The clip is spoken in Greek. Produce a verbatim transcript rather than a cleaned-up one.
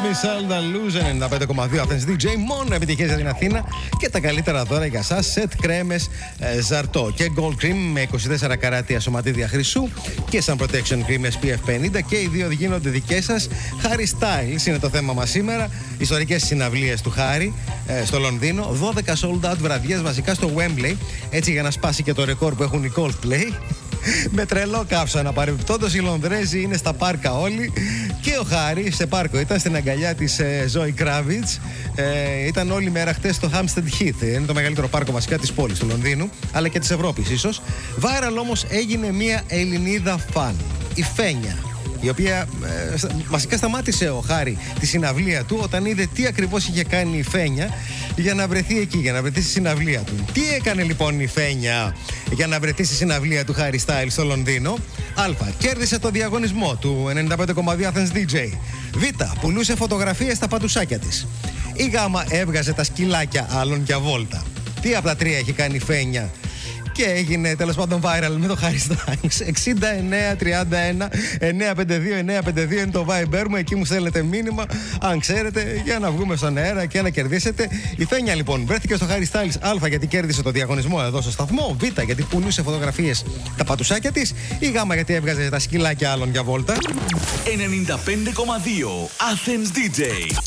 Miss Andaluz, ενενήντα πέντε κόμμα δύο Athens ντι τζέι. Μόνο επιτυχίες για την Αθήνα και τα καλύτερα δώρα για σας. Σετ κρέμες ε, Ζαρτό και Gold Cream με είκοσι τέσσερα καράτια σωματίδια χρυσού και Sun Protection Cream ες πι εφ πενήντα. Και οι δύο γίνονται δικές σας. Harry Styles είναι το θέμα μας σήμερα. Ιστορικές συναυλίες του Harry ε, στο Λονδίνο. δώδεκα sold out βραδιές βασικά στο Wembley. Έτσι για να σπάσει και το ρεκόρ που έχουν οι Coldplay. Με τρελό κάψανα παρεμπιπτόντως, οι Λονδρέζοι είναι στα πάρκα όλοι. Και ο Χάρη σε πάρκο ήταν, στην αγκαλιά της ε, Zoe Kravitz. Ε, ήταν όλη μέρα χτες στο Hampstead Heath. Είναι το μεγαλύτερο πάρκο βασικά της πόλης του Λονδίνου, αλλά και της Ευρώπης ίσως. Viral όμως έγινε μια Ελληνίδα φαν, η Φένια, η οποία ε, βασικά σταμάτησε ο Χάρη τη συναυλία του όταν είδε τι ακριβώς είχε κάνει η Φένια για να βρεθεί εκεί, για να βρεθεί στη συναυλία του. Τι έκανε λοιπόν η Φένια για να βρεθεί στη συναυλία του Harry Styles στο Λονδίνο? Α. Κέρδισε το διαγωνισμό του ενενήντα πέντε κόμμα δύο Athens ντι τζέι. Β. Πουλούσε φωτογραφίες στα πατουσάκια της. Ή Γ. Έβγαζε τα σκυλάκια άλλων για βόλτα. Τι από τα τρία έχει κάνει η Φένια και έγινε τέλος πάντων viral με το Harry Styles? εξήντα εννέα τριάντα ένα εννιακόσια πενήντα δύο εννιακόσια πενήντα δύο είναι το Viber μου. Εκεί μου στέλνετε μήνυμα αν ξέρετε, για να βγούμε στον αέρα και να κερδίσετε. Η Φένια λοιπόν βρέθηκε στο Harry Styles. Α. Γιατί κέρδισε το διαγωνισμό εδώ στο σταθμό. Β. Γιατί πουλούσε φωτογραφίες τα πατουσάκια της. Ή Γ. Γιατί έβγαζε τα σκυλάκια άλλων για βόλτα. ενενήντα πέντε κόμμα δύο Athens ντι τζέι.